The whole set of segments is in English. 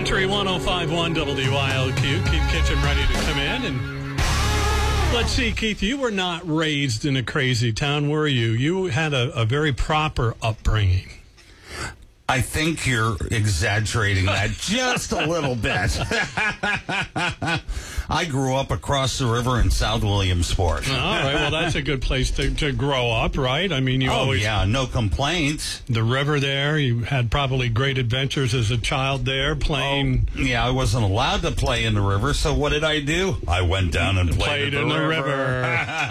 Country 105.1 WILQ. Keith Kitchen ready to come in. And let's see, Keith, you were not raised in a crazy town, were you? You had a very proper upbringing. I think you're exaggerating that just a little bit. I grew up across the river in South Williamsport. All right, well, that's a good place to grow up, right? I mean, no complaints. The river there, you had probably great adventures as a child there playing. Oh, yeah, I wasn't allowed to play in the river, so what did I do? I went down and played in the river.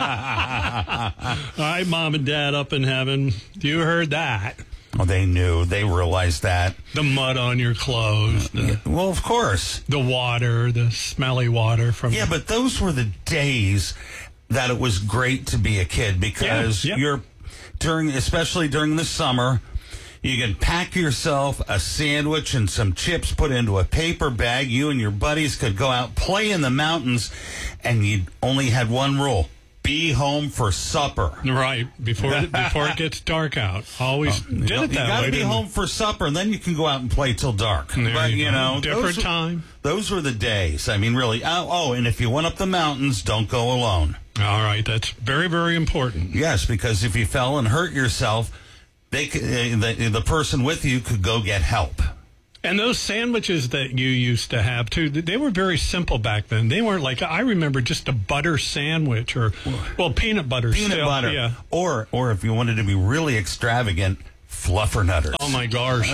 All right, Mom and Dad up in heaven, you heard that. Oh, they knew. They realized that. The mud on your clothes. Well, of course. The water, the smelly water from... Yeah, but those were the days that it was great to be a kid because you're especially during the summer, you can pack yourself a sandwich and some chips put into a paper bag. You and your buddies could go out, play in the mountains, and you only had one rule. Be home for supper. Right, before it gets dark out. Always did it that way. You got to be home for supper, and then you can go out and play till dark. But, different time. Those were the days. I mean, really. And if you went up the mountains, don't go alone. All right, that's very, very important. Yes, because if you fell and hurt yourself, the person with you could go get help. And those sandwiches that you used to have, too, they were very simple back then. They weren't like, I remember just a butter sandwich or, peanut butter. Peanut butter. Yeah. Or if you wanted to be really extravagant, fluffernutters. Oh, my gosh.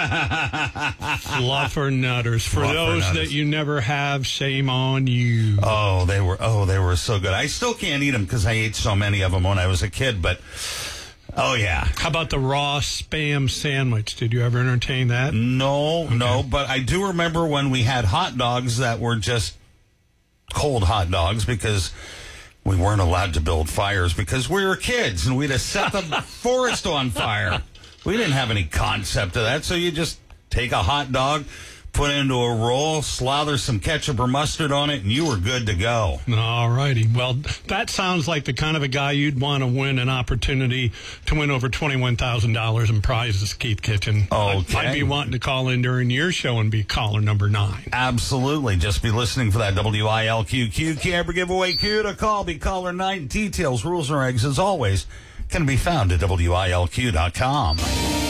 Fluffernutters. For those that you never have, shame on you. Oh, they were so good. I still can't eat them because I ate so many of them when I was a kid, but... Oh, yeah. How about the raw Spam sandwich? Did you ever entertain that? No, but I do remember when we had hot dogs that were just cold hot dogs because we weren't allowed to build fires because we were kids and we'd have set the forest on fire. We didn't have any concept of that, so you just take a hot dog, put it into a roll, slather some ketchup or mustard on it, and you were good to go. All righty. Well, that sounds like the kind of a guy you'd want to win an opportunity to win over $21,000 in prizes, Keith Kitchen. Okay. I'd be wanting to call in during your show and be caller number 9. Absolutely. Just be listening for that WILQ Camper giveaway cue to call. Be caller 9. Details, rules, and regs, as always, can be found at WILQ.com.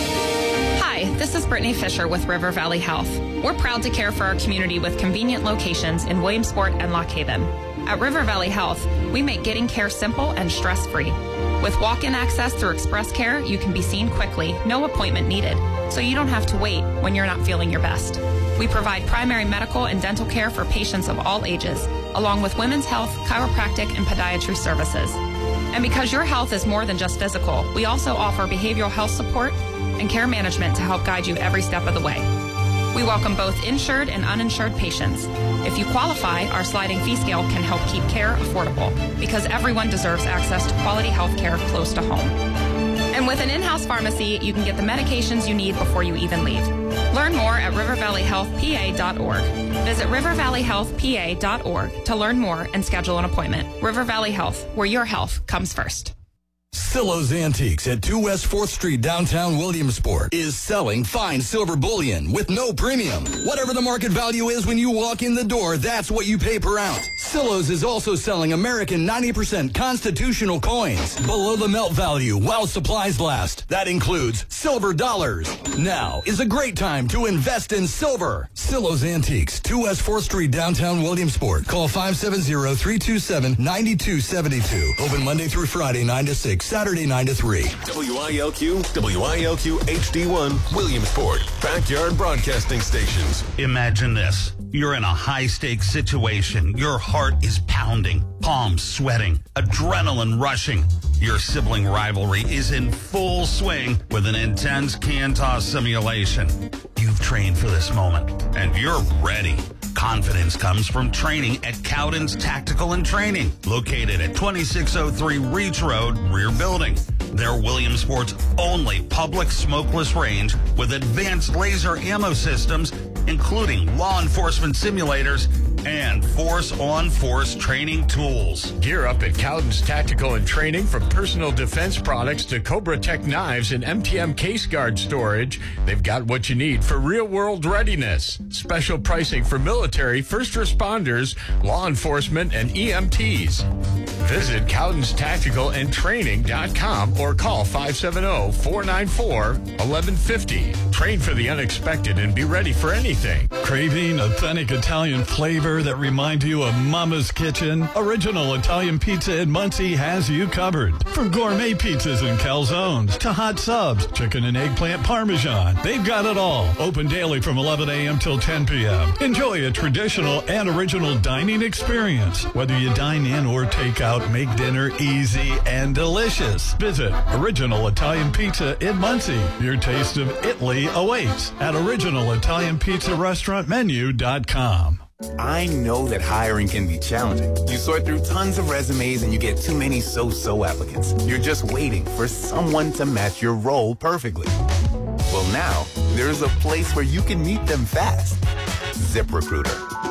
Hi, this is Brittany Fisher with River Valley Health. We're proud to care for our community with convenient locations in Williamsport and Lock Haven. At River Valley Health, we make getting care simple and stress-free. With walk-in access through Express Care, you can be seen quickly, no appointment needed, so you don't have to wait when you're not feeling your best. We provide primary medical and dental care for patients of all ages, along with women's health, chiropractic, and podiatry services. And because your health is more than just physical, we also offer behavioral health support and care management to help guide you every step of the way. We welcome both insured and uninsured patients. If you qualify, our sliding fee scale can help keep care affordable because everyone deserves access to quality health care close to home. And with an in-house pharmacy, you can get the medications you need before you even leave. Learn more at rivervalleyhealthpa.org. Visit rivervalleyhealthpa.org to learn more and schedule an appointment. River Valley Health, where your health comes first. Silo's Antiques at 2 West 4th Street, downtown Williamsport, is selling fine silver bullion with no premium. Whatever the market value is when you walk in the door, that's what you pay per ounce. Silo's is also selling American 90% constitutional coins below the melt value while supplies last. That includes silver dollars. Now is a great time to invest in silver. Silo's Antiques, 2 West 4th Street, downtown Williamsport. Call 570-327-9272. Open Monday through Friday, 9 to 6. Saturday 9 to 3. WILQ HD1, Williamsport, backyard broadcasting stations. Imagine this. You're in a high-stakes situation. Your heart is pounding, palms sweating, adrenaline rushing. Your sibling rivalry is in full swing with an intense can toss simulation. You've trained for this moment, and you're ready. Confidence comes from training at Cowden's Tactical and Training, located at 2603 Reach Road, rear building. They're Williamsport's only public smokeless range with advanced laser ammo systems, including law enforcement simulators And Force on Force Training Tools. Gear up at Cowden's Tactical and Training. From personal defense products to Cobra Tech knives and MTM case guard storage, they've got what you need for real-world readiness. Special pricing for military, first responders, law enforcement, and EMTs. Visit Cowden's Tactical and Training.com or call 570-494-1150. Train for the unexpected and be ready for anything. Craving authentic Italian flavor that reminds you of Mama's Kitchen? Original Italian Pizza in Muncie has you covered. From gourmet pizzas and calzones to hot subs, chicken and eggplant parmesan, they've got it all. Open daily from 11 a.m. till 10 p.m. Enjoy a traditional and original dining experience. Whether you dine in or take out, make dinner easy and delicious. Visit Original Italian Pizza in Muncie. Your taste of Italy awaits at OriginalItalianPizzaRestaurantMenu.com. I know that hiring can be challenging. You sort through tons of resumes and you get too many so-so applicants. You're just waiting for someone to match your role perfectly. Well, now there's a place where you can meet them fast. ZipRecruiter.